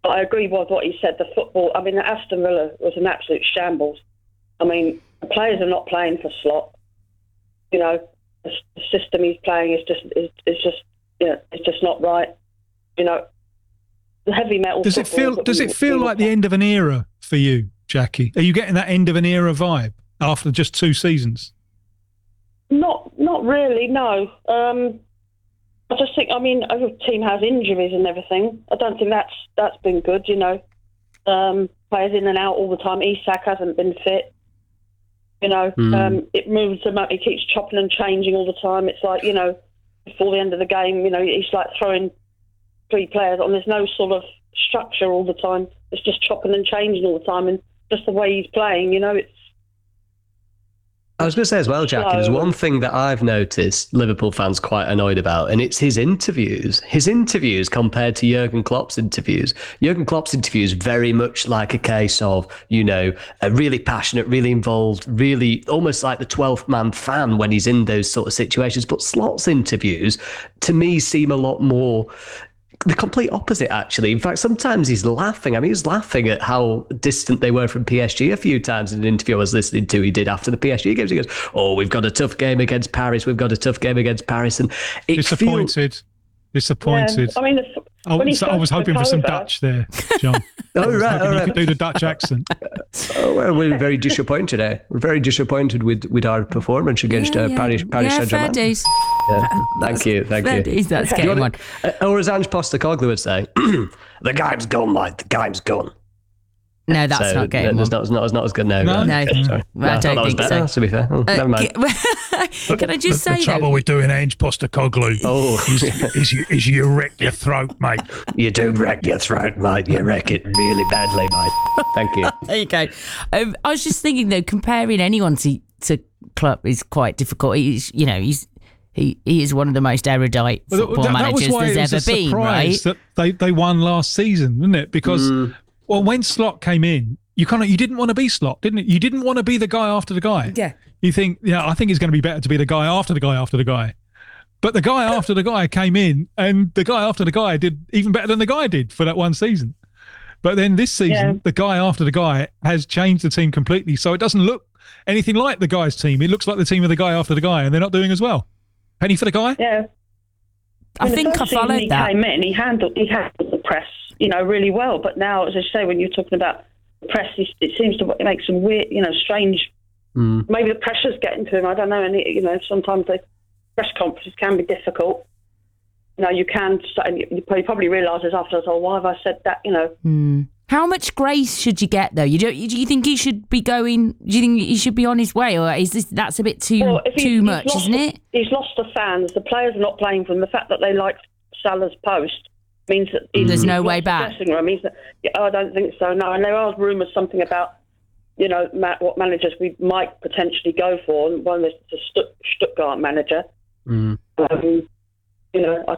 I agree with what he said. The football, I mean, Aston Villa was an absolute shambles. I mean, the players are not playing for Slot. You know, the system he's playing is just it's just not right. You know, the heavy metal. Does it feel like the end of an era for you, Jackie? Are you getting that end of an era vibe after just 2 seasons? Not really. No. I just think, I mean, every team has injuries and everything. I don't think that's been good, you know. Players in and out all the time. Isak hasn't been fit. You know, it moves him up. He keeps chopping and changing all the time. It's like, you know, before the end of the game, you know, he's like throwing 3 players on. There's no sort of structure all the time. It's just chopping and changing all the time. And just the way he's playing, you know, it's... I was going to say as well, Jackie, there's one thing that I've noticed Liverpool fans quite annoyed about, and it's his interviews. His interviews compared to Jurgen Klopp's interviews. Jurgen Klopp's interviews very much like a case of, you know, a really passionate, really involved, really almost like the 12th man fan when he's in those sort of situations. But Slot's interviews, to me, seem a lot more... the complete opposite, actually. In fact, sometimes he's laughing. I mean, he was laughing at how distant they were from PSG a few times in an interview I was listening to he did after the PSG games. He goes, oh, we've got a tough game against Paris. We've got a tough game against Paris. And it Disappointed. Yeah, I mean, I was hoping for some Dutch there, John. Oh, right. You could do the Dutch accent. Oh, well, we're very disappointed. We're very disappointed with our performance against Paris Saint-Germain. Fair dues. Yeah. Thank you. Fair dues, that's getting one. Or as Ange Postecoglou would say, the game's gone, mate. The game's gone. No, that's not getting one. It's not as good now. No, sorry. I don't think so. To be fair. Never mind. Can I just say, the trouble with doing Ange Postecoglou is you wreck your throat, mate. You do wreck your throat, mate. You wreck it really badly, mate. Thank you. There you go. I was just thinking, though, comparing anyone to Klopp is quite difficult. He is one of the most erudite football managers there's ever been, right? That they won last season, wasn't it? Because well, when Slot came in, you didn't want to be Slot, didn't it? You didn't want to be the guy after the guy. Yeah. You think, I think it's going to be better to be the guy after the guy after the guy. But the guy after the guy came in, and the guy after the guy did even better than the guy did for that one season. But then this season, the guy after the guy has changed the team completely, so it doesn't look anything like the guy's team. It looks like the team of the guy after the guy, and they're not doing as well. Penny for the guy? Yeah. I think I followed that. He came in, he handled the press, really well. But now, as I say, when you're talking about the press, it seems to make some weird, strange. Maybe the pressure's getting to him. I don't know. And sometimes the press conferences can be difficult. You can. You probably realises afterwards, why have I said that? How much grace should you get, though? Do you think he should be going? Do you think he should be on his way, or that's a bit too much, isn't it? He's lost the fans. The players are not playing for him. The fact that they like Salah's post means that there's no way back. Dressing room. I don't think so. No, and there are rumours something about what managers we might potentially go for. And one is the Stuttgart manager. I